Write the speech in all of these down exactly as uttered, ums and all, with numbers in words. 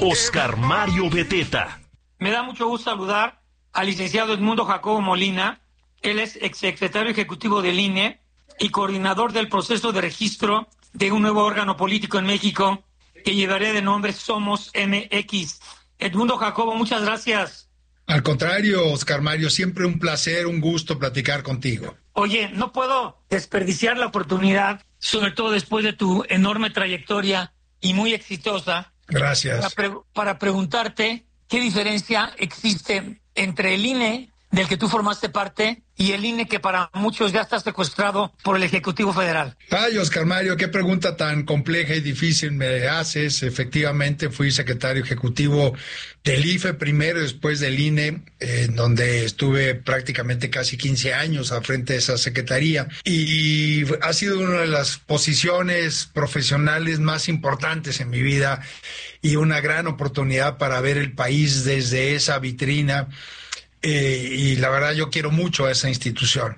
Oscar Mario Beteta. Me da mucho gusto saludar al licenciado Edmundo Jacobo Molina. Él es exsecretario ejecutivo del I N E y coordinador del proceso de registro de un nuevo órgano político en México que llevaré de nombre Somos M X. Edmundo Jacobo, muchas gracias. Al contrario, Oscar Mario, siempre un placer, un gusto platicar contigo. Oye, no puedo desperdiciar la oportunidad, sobre todo después de tu enorme trayectoria y muy exitosa. Gracias. Para, pre- para preguntarte qué diferencia existe entre el I N E, del que tú formaste parte, y el I N E que para muchos ya está secuestrado por el Ejecutivo Federal. Ay, Oscar Mario, qué pregunta tan compleja y difícil me haces. Efectivamente, fui secretario ejecutivo del I F E primero, después del I N E, en donde estuve prácticamente casi quince años al frente de esa secretaría. Y ha sido una de las posiciones profesionales más importantes en mi vida y una gran oportunidad para ver el país desde esa vitrina. Eh, y la verdad yo quiero mucho a esa institución.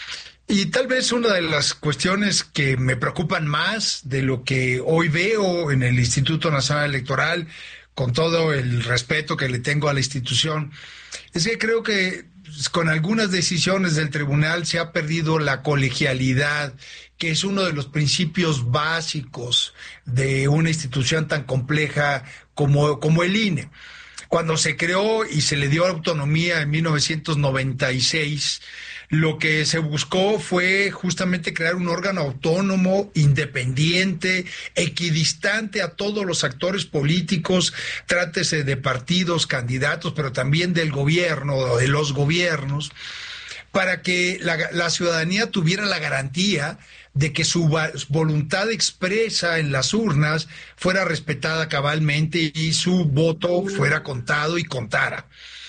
Y tal vez una de las cuestiones que me preocupan más de lo que hoy veo en el Instituto Nacional Electoral, con todo el respeto que le tengo a la institución, es que creo que con algunas decisiones del tribunal se ha perdido la colegialidad, que es uno de los principios básicos de una institución tan compleja como, como el I N E. Cuando se creó y se le dio autonomía en mil novecientos noventa y seis, lo que se buscó fue justamente crear un órgano autónomo, independiente, equidistante a todos los actores políticos, trátese de partidos, candidatos, pero también del gobierno o de los gobiernos, para que la, la ciudadanía tuviera la garantía de que su voluntad expresa en las urnas fuera respetada cabalmente y su voto fuera contado y contara.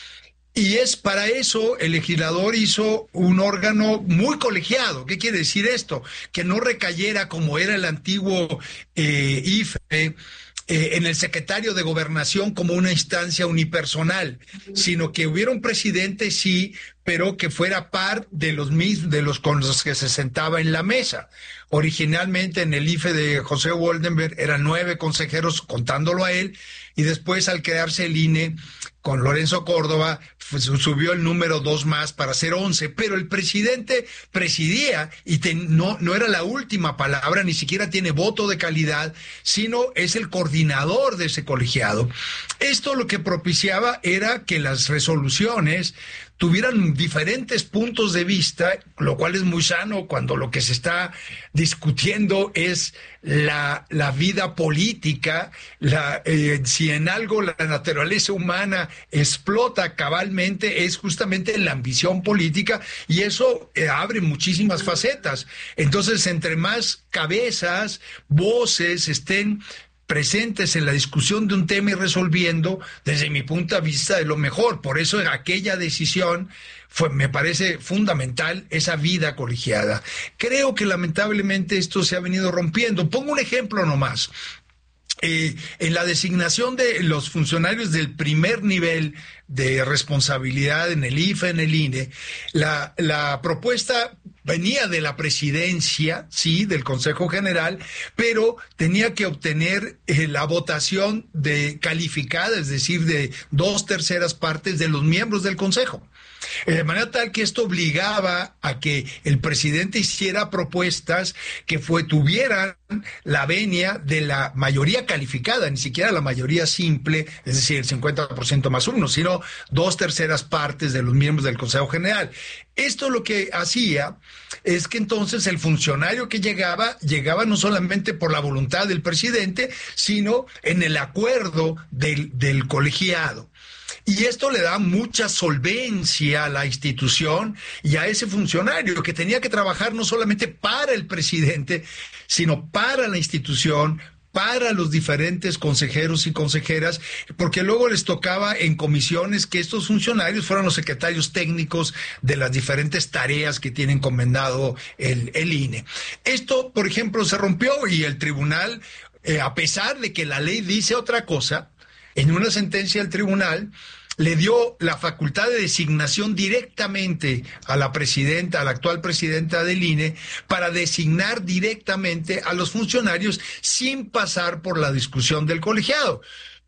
Y es para eso el legislador hizo un órgano muy colegiado. ¿Qué quiere decir esto? Que no recayera como era el antiguo eh, I F E, Eh, en el secretario de Gobernación como una instancia unipersonal, sino que hubiera un presidente, sí, pero que fuera par de los mismos, de los con los que se sentaba en la mesa. Originalmente en el I F E de José Woldenberg eran nueve consejeros contándolo a él, y después al crearse el I N E con Lorenzo Córdoba pues, subió el número dos más para ser once, pero el presidente presidía y te, no, no era la última palabra, ni siquiera tiene voto de calidad, sino es el coordinador de ese colegiado. Esto lo que propiciaba era que las resoluciones tuvieran diferentes puntos de vista, lo cual es muy sano cuando lo que se está discutiendo es la, la vida política, la, eh, si en algo la naturaleza humana explota cabalmente es justamente en la ambición política, y eso eh, abre muchísimas facetas. Entonces, entre más cabezas, voces estén presentes en la discusión de un tema y resolviendo, desde mi punto de vista, de lo mejor. Por eso aquella decisión fue, me parece fundamental, esa vida colegiada. Creo que lamentablemente esto se ha venido rompiendo. Pongo un ejemplo nomás. Eh, en la designación de los funcionarios del primer nivel de responsabilidad en el I F E, en el I N E, la, la propuesta venía de la presidencia, sí, del Consejo General, pero tenía que obtener eh, la votación de calificada, es decir, de dos terceras partes de los miembros del Consejo. De manera tal que esto obligaba a que el presidente hiciera propuestas que fue, tuvieran la venia de la mayoría calificada, ni siquiera la mayoría simple, es decir, el cincuenta por ciento más uno, sino dos terceras partes de los miembros del Consejo General. Esto lo que hacía es que entonces el funcionario que llegaba, llegaba no solamente por la voluntad del presidente, sino en el acuerdo del, del colegiado. Y esto le da mucha solvencia a la institución y a ese funcionario que tenía que trabajar no solamente para el presidente, sino para la institución, para los diferentes consejeros y consejeras, porque luego les tocaba en comisiones que estos funcionarios fueran los secretarios técnicos de las diferentes tareas que tiene encomendado el, el I N E. Esto, por ejemplo, se rompió y el tribunal, eh, a pesar de que la ley dice otra cosa, en una sentencia del tribunal le dio la facultad de designación directamente a la presidenta, a la actual presidenta del I N E, para designar directamente a los funcionarios sin pasar por la discusión del colegiado.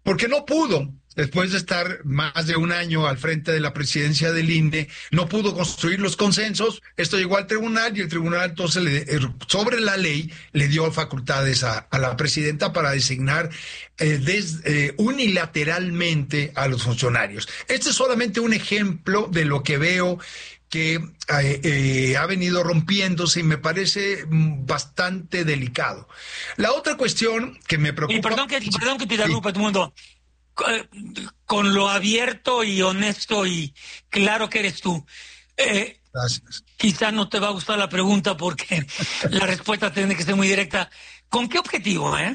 porque no pudo. Después de estar más de un año al frente de la presidencia del I N E, no pudo construir los consensos. Esto llegó al tribunal y el tribunal entonces, le, sobre la ley, le dio facultades a, a la presidenta para designar eh, des, eh, unilateralmente a los funcionarios. Este es solamente un ejemplo de lo que veo que eh, eh, ha venido rompiéndose y me parece bastante delicado. La otra cuestión que me preocupa... Y perdón que, perdón que te interrumpa, sí. Edmundo. Con lo abierto y honesto y claro que eres tú. Eh, Gracias. Quizá no te va a gustar la pregunta porque la respuesta tiene que ser muy directa. ¿Con qué objetivo, eh?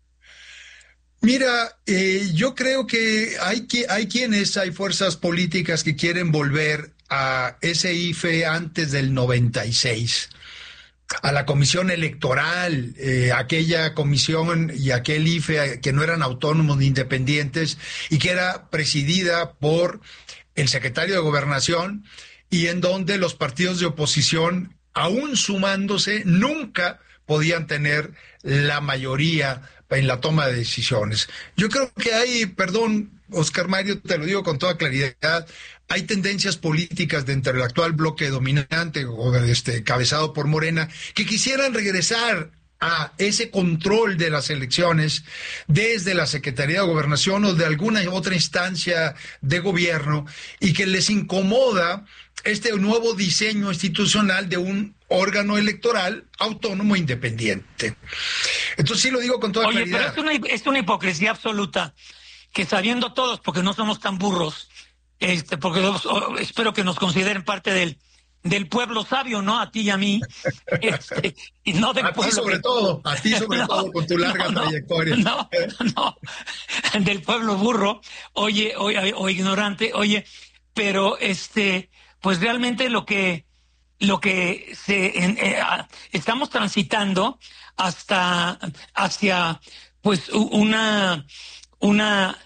Mira, eh, yo creo que hay, que hay quienes, hay fuerzas políticas que quieren volver a ese I F E antes del noventa y seis. A la comisión electoral, eh, aquella comisión y aquel I F E que no eran autónomos ni independientes y que era presidida por el secretario de Gobernación y en donde los partidos de oposición, aún sumándose, nunca podían tener la mayoría en la toma de decisiones. Yo creo que hay, perdón, Oscar Mario, te lo digo con toda claridad, hay tendencias políticas dentro del actual bloque dominante, o este, cabezado por Morena, que quisieran regresar a ese control de las elecciones desde la Secretaría de Gobernación o de alguna otra instancia de gobierno y que les incomoda este nuevo diseño institucional de un órgano electoral autónomo e independiente. Entonces sí lo digo con toda Oye, claridad. Pero es una, es una hipocresía absoluta que sabiendo todos, porque no somos tan burros, este, porque oh, espero que nos consideren parte del del pueblo sabio, ¿no? A ti y a mí. Este, y no del a pueblo ti sobre que... todo, a ti sobre no, todo, con tu larga no, trayectoria. No, no, del pueblo burro, oye, oye, o ignorante, oye, pero este, pues realmente lo que, lo que se, en, eh, estamos transitando hasta, hacia, pues, una, una,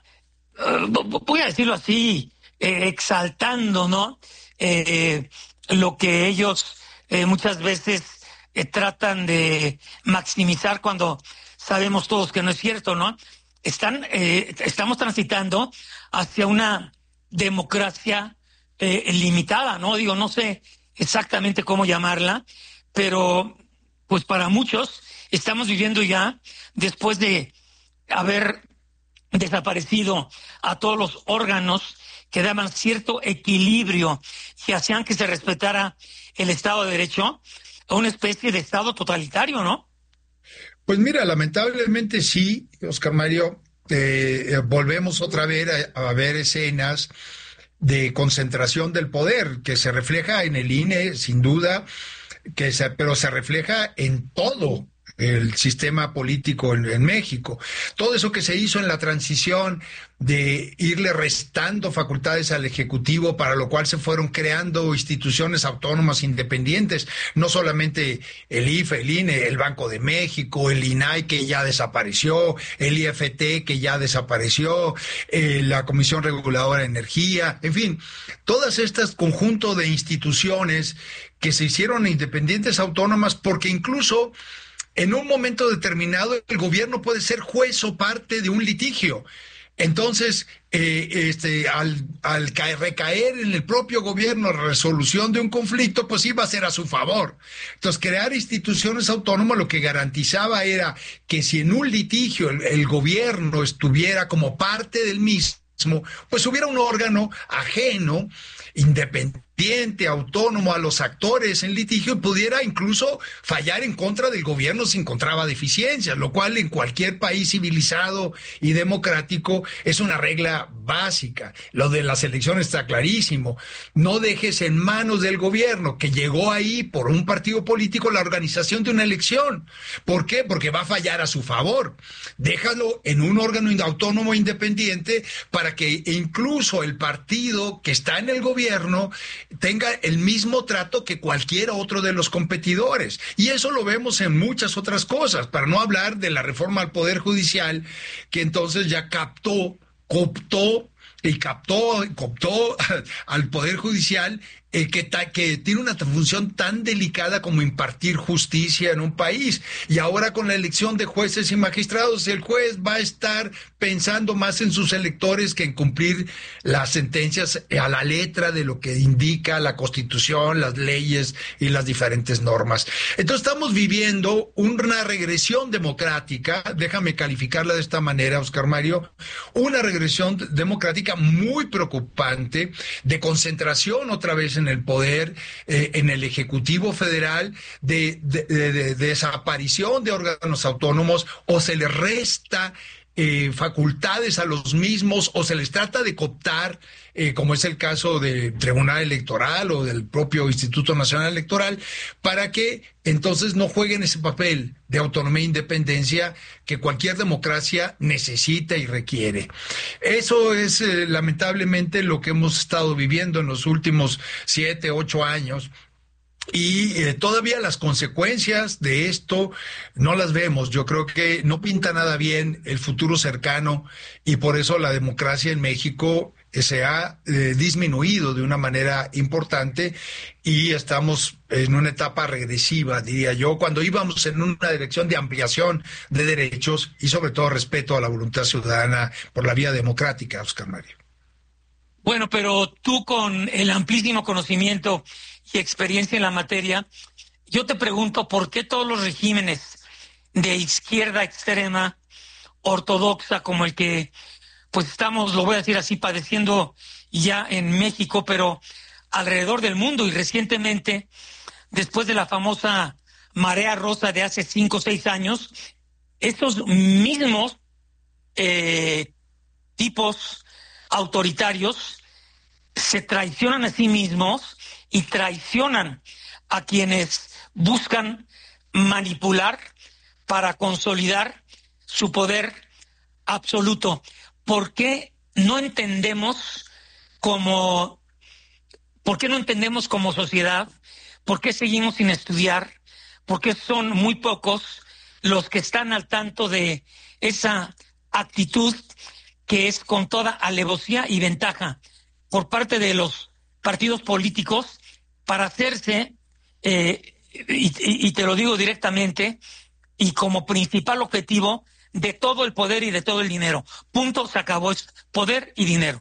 uh, voy a decirlo así, eh, exaltando, ¿no? Eh, lo que ellos eh, muchas veces eh, tratan de maximizar cuando sabemos todos que no es cierto, ¿no? Están, eh, estamos transitando hacia una democracia eh, limitada, ¿no? Digo, no sé exactamente cómo llamarla, pero pues para muchos estamos viviendo ya, después de haber desaparecido a todos los órganos que daban cierto equilibrio y hacían que se respetara el Estado de Derecho, a una especie de Estado totalitario, ¿no? Pues mira, lamentablemente sí, Oscar Mario, eh, volvemos otra vez a, a ver escenas de concentración del poder, que se refleja en el I N E, sin duda, que se, pero se refleja en todo el sistema político en, en México. Todo eso que se hizo en la transición de irle restando facultades al Ejecutivo, para lo cual se fueron creando instituciones autónomas independientes, no solamente el I F E, el I N E, el Banco de México, el I N A I que ya desapareció, el I F T que ya desapareció, eh, la Comisión Reguladora de Energía, en fin, todas estas conjunto de instituciones que se hicieron independientes autónomas, porque incluso en un momento determinado el gobierno puede ser juez o parte de un litigio. Entonces, eh, este, al, al caer, recaer en el propio gobierno la resolución de un conflicto, pues iba a ser a su favor. Entonces, crear instituciones autónomas lo que garantizaba era que si en un litigio el, el gobierno estuviera como parte del mismo, pues hubiera un órgano ajeno, independiente, autónomo a los actores en litigio, y pudiera incluso fallar en contra del gobierno si encontraba deficiencias, lo cual en cualquier país civilizado y democrático es una regla básica. Lo de las elecciones está clarísimo. No dejes en manos del gobierno, que llegó ahí por un partido político, la organización de una elección. ¿Por qué? Porque va a fallar a su favor. Déjalo en un órgano autónomo independiente para que incluso el partido que está en el gobierno tenga el mismo trato que cualquier otro de los competidores. Y eso lo vemos en muchas otras cosas, para no hablar de la reforma al Poder Judicial, que entonces ya captó, cooptó y captó, cooptó al Poder Judicial eh, que, ta, que tiene una función tan delicada como impartir justicia en un país. Y ahora con la elección de jueces y magistrados, el juez va a estar pensando más en sus electores que en cumplir las sentencias a la letra de lo que indica la Constitución, las leyes y las diferentes normas. Entonces estamos viviendo una regresión democrática, déjame calificarla de esta manera, Oscar Mario, una regresión democrática muy preocupante, de concentración otra vez en el poder, eh, en el Ejecutivo Federal, de, de, de, de desaparición de órganos autónomos, o se les resta Eh, facultades a los mismos, o se les trata de cooptar, eh, como es el caso del Tribunal Electoral o del propio Instituto Nacional Electoral, para que entonces no jueguen ese papel de autonomía e independencia que cualquier democracia necesita y requiere. Eso es eh, lamentablemente lo que hemos estado viviendo en los últimos siete, ocho años. Y eh, todavía las consecuencias de esto no las vemos. Yo creo que no pinta nada bien el futuro cercano, y por eso la democracia en México eh, se ha eh, disminuido de una manera importante, y estamos en una etapa regresiva, diría yo, cuando íbamos en una dirección de ampliación de derechos y sobre todo respeto a la voluntad ciudadana por la vía democrática, Oscar Mario. Bueno, pero tú, con el amplísimo conocimiento y experiencia en la materia, yo te pregunto, ¿por qué todos los regímenes de izquierda extrema, ortodoxa, como el que pues estamos, lo voy a decir así, padeciendo ya en México, pero alrededor del mundo, y recientemente, después de la famosa marea rosa de hace cinco o seis años, estos mismos eh, tipos autoritarios se traicionan a sí mismos y traicionan a quienes buscan manipular para consolidar su poder absoluto? ¿Por qué no entendemos como, por qué no entendemos como sociedad? ¿Por qué seguimos sin estudiar? ¿Por qué son muy pocos los que están al tanto de esa actitud que es con toda alevosía y ventaja por parte de los partidos políticos para hacerse, eh, y, y te lo digo directamente, y como principal objetivo, de todo el poder y de todo el dinero? Punto, se acabó, es poder y dinero.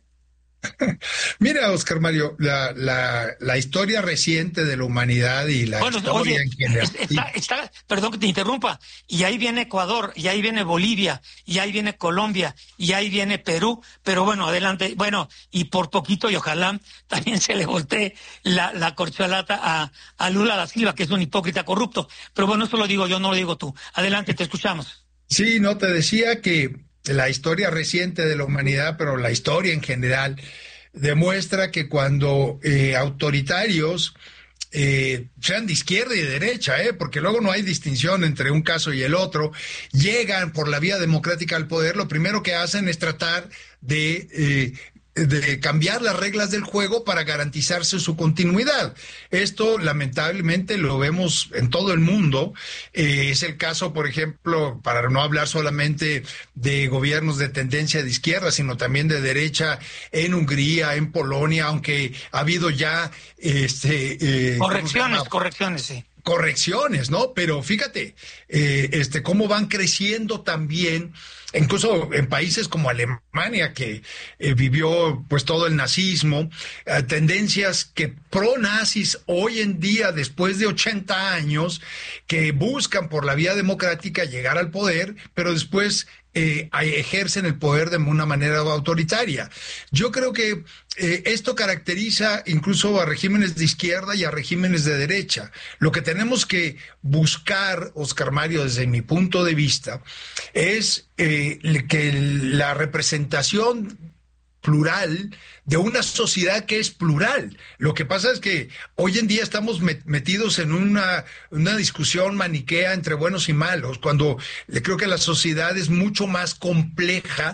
Mira, Oscar Mario, la, la, la historia reciente de la humanidad y la bueno, historia oye, en general. Está, está, perdón que te interrumpa, y ahí viene Ecuador, y ahí viene Bolivia, y ahí viene Colombia, y ahí viene Perú, pero bueno, adelante, bueno, y por poquito, y ojalá también se le voltee la, la corcholata a, a Lula da Silva, que es un hipócrita corrupto. Pero bueno, eso lo digo yo, no lo digo tú. Adelante, te escuchamos. Sí, no, te decía que la historia reciente de la humanidad, pero la historia en general, demuestra que cuando eh, autoritarios, eh, sean de izquierda y de derecha, eh, porque luego no hay distinción entre un caso y el otro, llegan por la vía democrática al poder, lo primero que hacen es tratar de eh, de cambiar las reglas del juego para garantizarse su continuidad. Esto lamentablemente lo vemos en todo el mundo. Eh, es el caso, por ejemplo, para no hablar solamente de gobiernos de tendencia de izquierda, sino también de derecha en Hungría, en Polonia, aunque ha habido ya este eh, correcciones, correcciones, sí. correcciones, ¿no? Pero fíjate, eh, este, cómo van creciendo también, incluso en países como Alemania, que eh, vivió pues todo el nazismo, eh, tendencias que pro-nazis hoy en día, después de ochenta años, que buscan por la vía democrática llegar al poder, pero después eh, ejercen el poder de una manera autoritaria. Yo creo que eh, esto caracteriza incluso a regímenes de izquierda y a regímenes de derecha. Lo que tenemos que buscar, Oscar Mario, desde mi punto de vista, es eh, que la representación plural de una sociedad que es plural. Lo que pasa es que hoy en día estamos metidos en una, una discusión maniquea entre buenos y malos, cuando creo que la sociedad es mucho más compleja,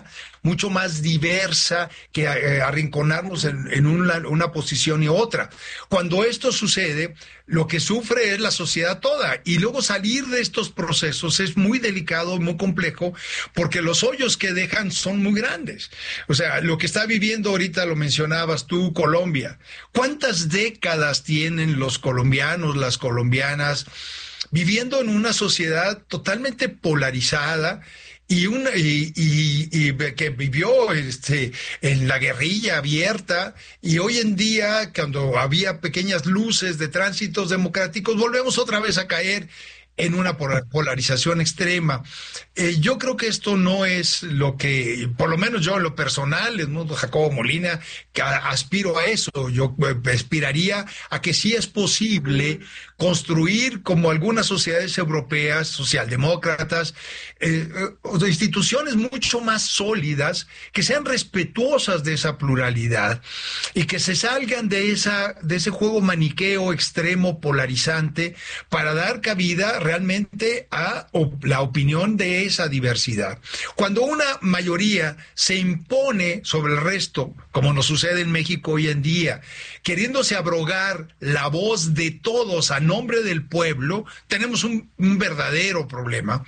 mucho más diversa que eh, arrinconarnos en, en una, una posición y otra. Cuando esto sucede, lo que sufre es la sociedad toda, y luego salir de estos procesos es muy delicado, muy complejo, porque los hoyos que dejan son muy grandes. O sea, lo que está viviendo ahorita, lo mencionabas tú, Colombia. ¿Cuántas décadas tienen los colombianos, las colombianas, viviendo en una sociedad totalmente polarizada? Y, una, y, y, y que vivió este, en la guerrilla abierta, y hoy en día, cuando había pequeñas luces de tránsitos democráticos, volvemos otra vez a caer en una polarización extrema. Eh, yo creo que esto no es lo que, por lo menos yo en lo personal, Edmundo Jacobo Molina, que aspiro a eso. Yo aspiraría a que sí es posible construir, como algunas sociedades europeas, socialdemócratas, eh, eh, instituciones mucho más sólidas, que sean respetuosas de esa pluralidad y que se salgan de esa, de ese juego maniqueo extremo polarizante, para dar cabida realmente a la opinión de esa diversidad. Cuando una mayoría se impone sobre el resto, como nos sucede en México hoy en día, queriéndose abrogar la voz de todos a nombre del pueblo, tenemos un, un verdadero problema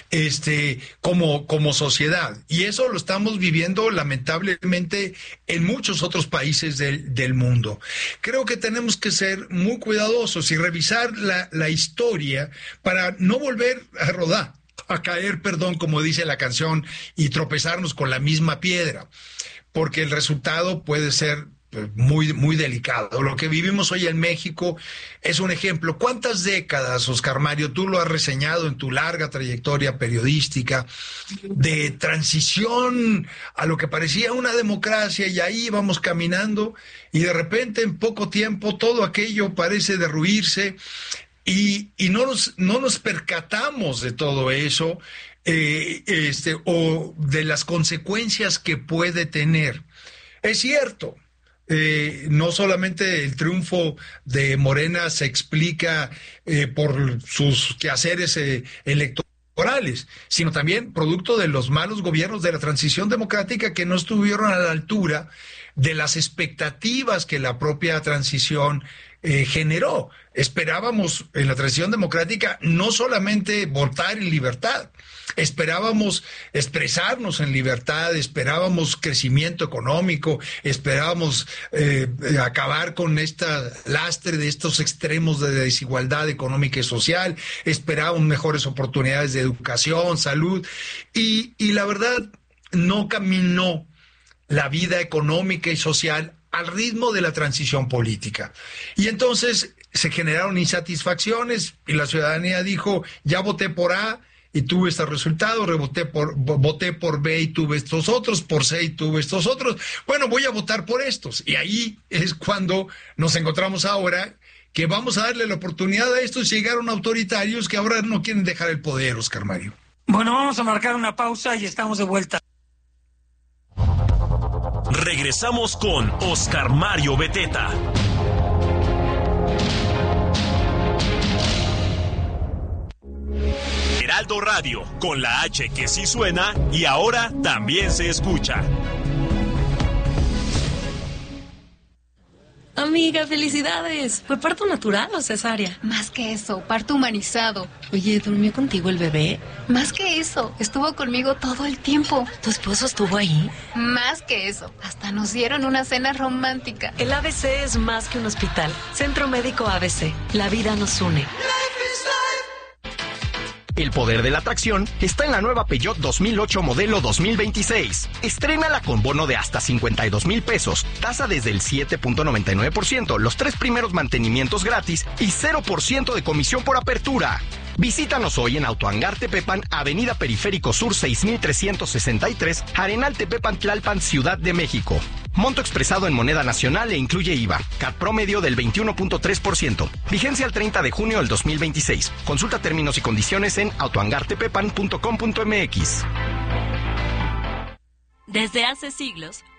este, como, como sociedad. Y eso lo estamos viviendo lamentablemente en muchos otros países del, del mundo. Creo que tenemos que ser muy cuidadosos y revisar la, la historia para no volver a rodar, a caer, perdón, como dice la canción, y tropezarnos con la misma piedra, porque el resultado puede ser muy, muy delicado. Lo que vivimos hoy en México es un ejemplo. ¿Cuántas décadas, Oscar Mario, tú lo has reseñado en tu larga trayectoria periodística, de transición a lo que parecía una democracia, y ahí vamos caminando, y de repente en poco tiempo todo aquello parece derruirse, y, y no nos, no nos percatamos de todo eso, eh, este, o de las consecuencias que puede tener? Es cierto, Eh, no solamente el triunfo de Morena se explica eh, por sus quehaceres eh, electorales, sino también producto de los malos gobiernos de la transición democrática, que no estuvieron a la altura de las expectativas que la propia transición eh, generó. Esperábamos en la transición democrática no solamente votar en libertad, esperábamos expresarnos en libertad, esperábamos crecimiento económico, esperábamos eh, acabar con este lastre de estos extremos de desigualdad económica y social, esperábamos mejores oportunidades de educación, salud, y, y la verdad no caminó la vida económica y social al ritmo de la transición política. Y entonces se generaron insatisfacciones, y la ciudadanía dijo: ya voté por A y tuve estos resultados, reboté por, voté por B y tuve estos otros, por C y tuve estos otros, bueno, voy a votar por estos. Y ahí es cuando nos encontramos ahora, que vamos a darle la oportunidad a estos, y llegaron autoritarios que ahora no quieren dejar el poder, Oscar Mario. Bueno, vamos a marcar una pausa y estamos de vuelta. Regresamos con Oscar Mario Beteta. Heraldo Radio, con la H que sí suena y ahora también se escucha. Amiga, felicidades. ¿Fue parto natural o cesárea? Más que eso, parto humanizado. Oye, ¿durmió contigo el bebé? Más que eso, estuvo conmigo todo el tiempo. ¿Tu esposo estuvo ahí? Más que eso, hasta nos dieron una cena romántica. El A B C es más que un hospital. Centro Médico A B C. La vida nos une. El poder de la atracción está en la nueva Peugeot dos mil ocho modelo dos mil veintiséis. Estrénala con bono de hasta cincuenta y dos mil pesos, tasa desde el siete punto noventa y nueve por ciento, los tres primeros mantenimientos gratis y cero por ciento de comisión por apertura. Visítanos hoy en Autohangar Tepepan, Avenida Periférico Sur seis mil trescientos sesenta y tres, Arenal Tepepan, Tlalpan, Ciudad de México. Monto expresado en moneda nacional e incluye I V A. C A T promedio del veintiuno punto tres por ciento. Vigencia el treinta de junio del dos mil veintiséis. Consulta términos y condiciones en autohangar tepepan punto com punto m x. Desde hace siglos,